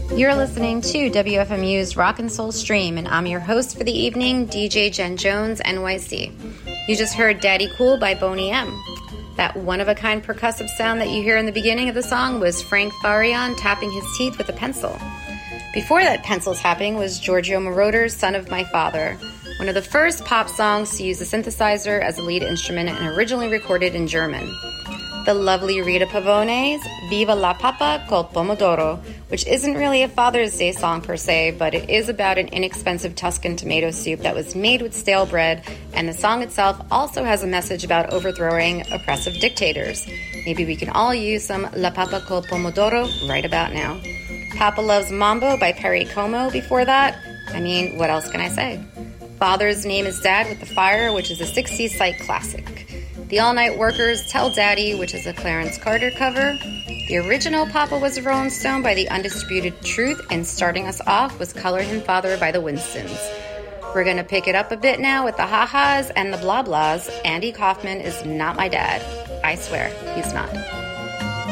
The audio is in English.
You're listening to WFMU's Rock and Soul Stream, and I'm your host for the evening, DJ Jen Jones, NYC. You just heard Daddy Cool by Boney M. That one-of-a-kind percussive sound that you hear in the beginning of the song was Frank Farian tapping his teeth with a pencil. Before that pencil tapping was Giorgio Moroder's Son of My Father, one of the first pop songs to use a synthesizer as a lead instrument and originally recorded in German. The lovely Rita Pavone's Viva la Papa col Pomodoro, which isn't really a Father's Day song per se, but it is about an inexpensive Tuscan tomato soup that was made with stale bread, and the song itself also has a message about overthrowing oppressive dictators. Maybe we can all use some La Papa col Pomodoro right about now. Papa Loves Mambo by Perry Como before that. I mean, what else can I say? Father's Name is Dad with the Fire, which is a 60s psych classic. The All Night Workers' Tell Daddy, which is a Clarence Carter cover. The original Papa Was a Rolling Stone by The Undisputed Truth, and starting us off was Color Him Father by the Winstons. We're going to pick it up a bit now with the Ha-Has and the Blah Blahs. Andy Kaufman is not my dad. I swear, he's not.